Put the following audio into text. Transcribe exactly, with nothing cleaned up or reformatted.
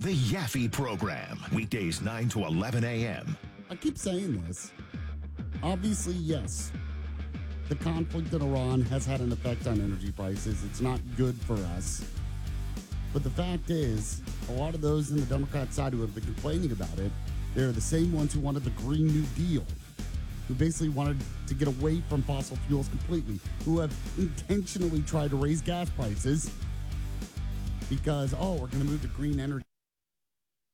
The Yaffe Program, weekdays nine to eleven a.m. I keep saying this. Obviously, yes, the conflict in Iran has had an effect on energy prices. It's not good for us. But the fact is, a lot of those in the Democrat side who have been complaining about it, they're the same ones who wanted the Green New Deal, who basically wanted to get away from fossil fuels completely, who have intentionally tried to raise gas prices because, oh, we're going to move to green energy.